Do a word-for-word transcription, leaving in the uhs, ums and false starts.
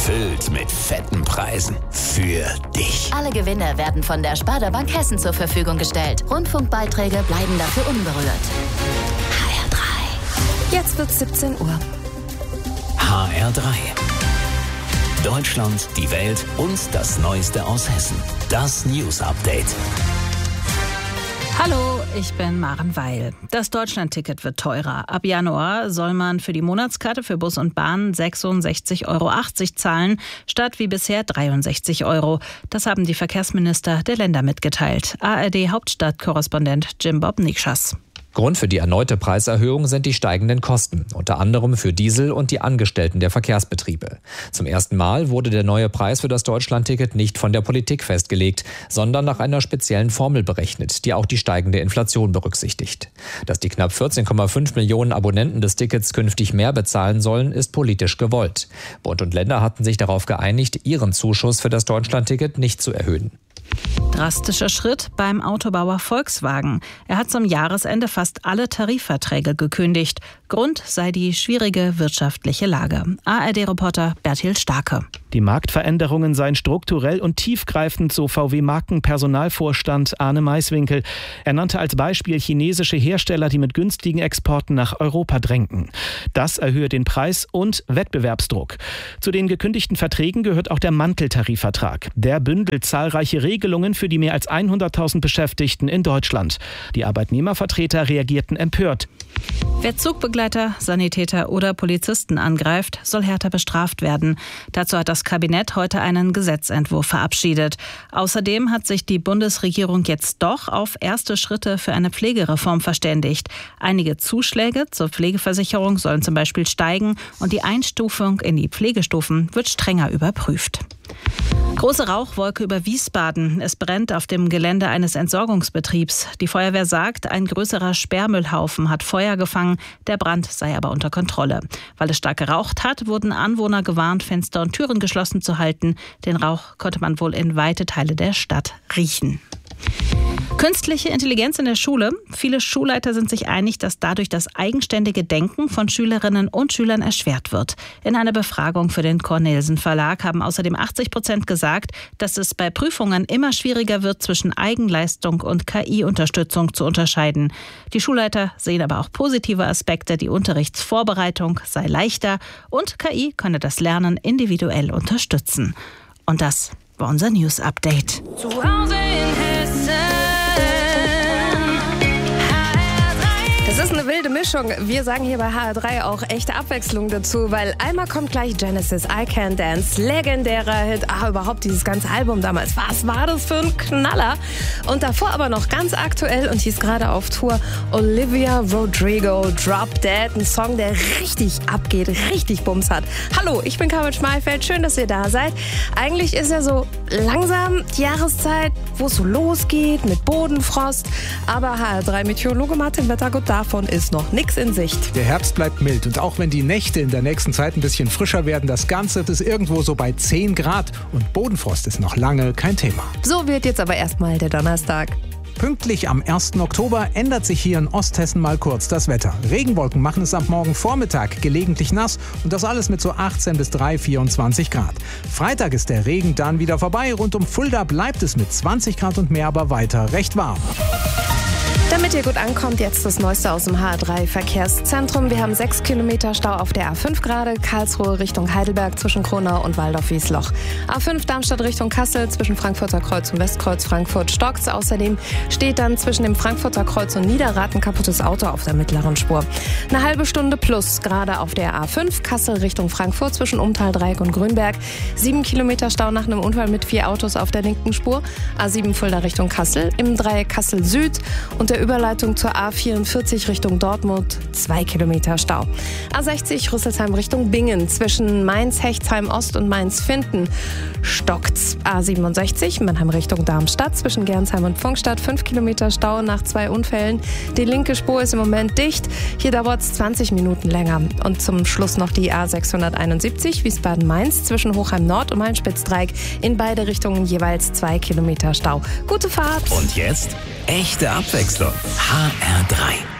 Gefüllt mit fetten Preisen. Für dich. Alle Gewinne werden von der Sparda Bank Hessen zur Verfügung gestellt. Rundfunkbeiträge bleiben dafür unberührt. H R drei. Jetzt wird's siebzehn Uhr. H R drei. Deutschland, die Welt und das Neueste aus Hessen. Das News Update. Hallo, ich bin Maren Weil. Das Deutschlandticket wird teurer. Ab Januar soll man für die Monatskarte für Bus und Bahn sechsundsechzig Euro achtzig zahlen, statt wie bisher dreiundsechzig Euro. Das haben die Verkehrsminister der Länder mitgeteilt. A R D-Hauptstadtkorrespondent Jim Bob Nikschas. Grund für die erneute Preiserhöhung sind die steigenden Kosten, unter anderem für Diesel und die Angestellten der Verkehrsbetriebe. Zum ersten Mal wurde der neue Preis für das Deutschlandticket nicht von der Politik festgelegt, sondern nach einer speziellen Formel berechnet, die auch die steigende Inflation berücksichtigt. Dass die knapp vierzehn Komma fünf Millionen Abonnenten des Tickets künftig mehr bezahlen sollen, ist politisch gewollt. Bund und Länder hatten sich darauf geeinigt, ihren Zuschuss für das Deutschlandticket nicht zu erhöhen. Drastischer Schritt beim Autobauer Volkswagen. Er hat zum Jahresende fast alle Tarifverträge gekündigt. Grund sei die schwierige wirtschaftliche Lage. A R D-Reporter Bertil Starke. Die Marktveränderungen seien strukturell und tiefgreifend, so V W-Markenpersonalvorstand Arne Maiswinkel. Er nannte als Beispiel chinesische Hersteller, die mit günstigen Exporten nach Europa drängten. Das erhöhe den Preis und Wettbewerbsdruck. Zu den gekündigten Verträgen gehört auch der Manteltarifvertrag. Der bündelt zahlreiche Regelungen für die mehr als hunderttausend Beschäftigten in Deutschland. Die Arbeitnehmervertreter reagierten empört. Wer Zugbegleiter, Sanitäter oder Polizisten angreift, soll härter bestraft werden. Dazu hat das Kabinett heute einen Gesetzentwurf verabschiedet. Außerdem hat sich die Bundesregierung jetzt doch auf erste Schritte für eine Pflegereform verständigt. Einige Zuschläge zur Pflegeversicherung sollen zum Beispiel steigen und die Einstufung in die Pflegestufen wird strenger überprüft. Große Rauchwolke über Wiesbaden. Es brennt auf dem Gelände eines Entsorgungsbetriebs. Die Feuerwehr sagt, ein größerer Sperrmüllhaufen hat Feuer gefangen. Der Brand sei aber unter Kontrolle. Weil es stark geraucht hat, wurden Anwohner gewarnt, Fenster und Türen geschlossen zu halten. Den Rauch konnte man wohl in weite Teile der Stadt riechen. Künstliche Intelligenz in der Schule. Viele Schulleiter sind sich einig, dass dadurch das eigenständige Denken von Schülerinnen und Schülern erschwert wird. In einer Befragung für den Cornelsen Verlag haben außerdem achtzig Prozent gesagt, dass es bei Prüfungen immer schwieriger wird, zwischen Eigenleistung und K I-Unterstützung zu unterscheiden. Die Schulleiter sehen aber auch positive Aspekte. Die Unterrichtsvorbereitung sei leichter und K I könne das Lernen individuell unterstützen. Und das war unser News Update. Zu Hause in Hessen. Das ist eine wilde Mischung. Wir sagen hier bei H R drei auch echte Abwechslung dazu, weil einmal kommt gleich Genesis, I Can Dance, legendärer Hit. Ah, überhaupt dieses ganze Album damals. Was war das für ein Knaller? Und davor aber noch ganz aktuell und hieß gerade auf Tour Olivia Rodrigo, Drop Dead. Ein Song, der richtig abgeht, richtig Bums hat. Hallo, ich bin Carmen Schmalfeld. Schön, dass ihr da seid. Eigentlich ist ja so langsam die Jahreszeit, wo es so losgeht mit Bodenfrost. Aber H R drei Meteorologe Martin Wettergott, davon ist noch nichts in Sicht. Der Herbst bleibt mild und auch wenn die Nächte in der nächsten Zeit ein bisschen frischer werden, das Ganze ist irgendwo so bei zehn Grad und Bodenfrost ist noch lange kein Thema. So wird jetzt aber erstmal der Donnerstag. Pünktlich am ersten Oktober ändert sich hier in Osthessen mal kurz das Wetter. Regenwolken machen es am Morgen Vormittag gelegentlich nass und das alles mit so achtzehn bis drei, vierundzwanzig Grad. Freitag ist der Regen dann wieder vorbei. Rund um Fulda bleibt es mit zwanzig Grad und mehr aber weiter recht warm. Damit ihr gut ankommt, jetzt das Neueste aus dem H R drei Verkehrszentrum. Wir haben sechs Kilometer Stau auf der A fünf gerade, Karlsruhe Richtung Heidelberg zwischen Kronau und Waldorf-Wiesloch. A fünf Darmstadt Richtung Kassel zwischen Frankfurter Kreuz und Westkreuz Frankfurt stockt's. Außerdem steht dann zwischen dem Frankfurter Kreuz und Niederrad ein kaputtes Auto auf der mittleren Spur. Eine halbe Stunde plus gerade auf der A fünf Kassel Richtung Frankfurt zwischen Umtal-Dreieck und Grünberg. Sieben Kilometer Stau nach einem Unfall mit vier Autos auf der linken Spur. A sieben Fulda Richtung Kassel im Dreieck Kassel Süd und der Überleitung zur A vierundvierzig Richtung Dortmund, zwei Kilometer Stau. A sechzig Rüsselsheim Richtung Bingen, zwischen Mainz-Hechtsheim Ost und Mainz-Finden stockt's. A siebenundsechzig Mannheim Richtung Darmstadt, zwischen Gernsheim und Pfungstadt, fünf Kilometer Stau nach zwei Unfällen. Die linke Spur ist im Moment dicht, hier dauert's zwanzig Minuten länger. Und zum Schluss noch die A sechshunderteinundsiebzig Wiesbaden-Mainz, zwischen Hochheim Nord und Main-Spitzdreieck, in beide Richtungen jeweils zwei Kilometer Stau. Gute Fahrt! Und jetzt echte Abwechslung. H R drei.